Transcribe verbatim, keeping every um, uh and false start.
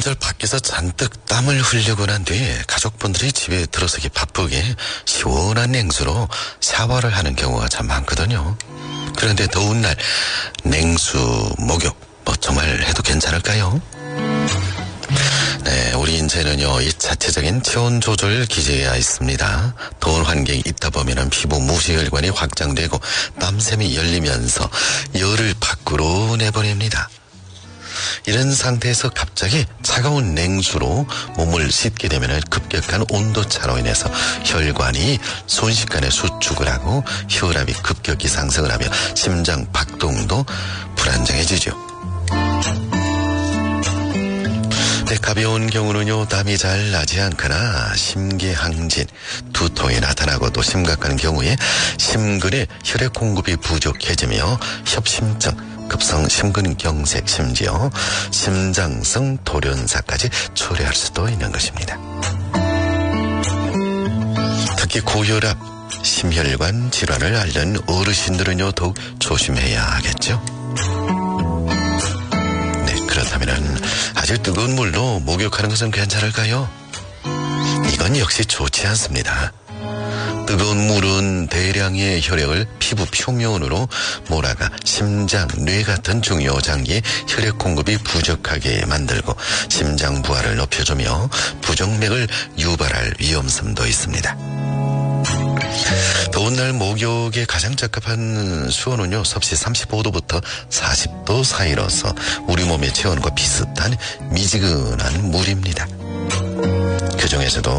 명절 밖에서 잔뜩 땀을 흘리고 난 뒤에 가족분들이 집에 들어서기 바쁘게 시원한 냉수로 샤워를 하는 경우가 참 많거든요. 그런데 더운 날 냉수 목욕 뭐 정말 해도 괜찮을까요? 네, 우리 인체는요, 이 자체적인 체온 조절 기제가 있습니다. 더운 환경에 있다 보면은 피부 무시혈관이 확장되고 땀샘이 열리면서 열을 밖으로 내보냅니다. 이런 상태에서 갑자기 차가운 냉수로 몸을 씻게 되면 급격한 온도차로 인해서 혈관이 순식간에 수축을 하고 혈압이 급격히 상승을 하며 심장 박동도 불안정해지죠. 네, 가벼운 경우는요, 땀이 잘 나지 않거나 심계항진, 두통이 나타나고 또 심각한 경우에 심근의 혈액 공급이 부족해지며 협심증, 급성 심근경색, 심지어 심장성 돌연사까지 초래할 수도 있는 것입니다. 특히 고혈압, 심혈관 질환을 앓는 어르신들은요, 더욱 조심해야 하겠죠. 네, 그렇다면 아주 뜨거운 물로 목욕하는 것은 괜찮을까요? 이건 역시 좋지 않습니다. 뜨거운 물은 대량의 혈액을 피부 표면으로 몰아가 심장, 뇌 같은 중요 장기에 혈액 공급이 부족하게 만들고 심장 부하를 높여주며 부정맥을 유발할 위험성도 있습니다. 더운 날 목욕에 가장 적합한 수온은요, 섭씨 삼십오 도부터 사십 도 사이로서 우리 몸의 체온과 비슷한 미지근한 물입니다. 그 중에서도